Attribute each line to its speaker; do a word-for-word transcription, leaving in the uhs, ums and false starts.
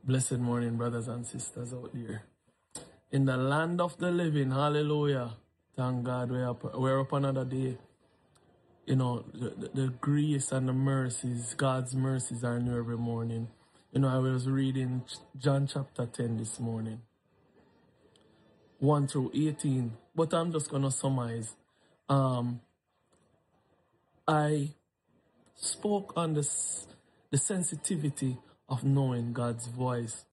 Speaker 1: Blessed morning, brothers and sisters out there. In the land of the living, hallelujah. Thank God we're up, we're up another day. You know, the, the, the grace and the mercies, God's mercies are new every morning. You know, I was reading John chapter ten this morning, one through eighteen. But I'm just going to summarize. Um, I spoke on this, the sensitivity of knowing God's voice.